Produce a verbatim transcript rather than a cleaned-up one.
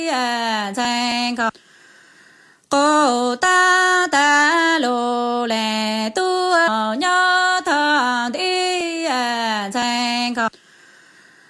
thành khẩu cô ta ta lô lệ tu nhớ thằng đi thành khẩu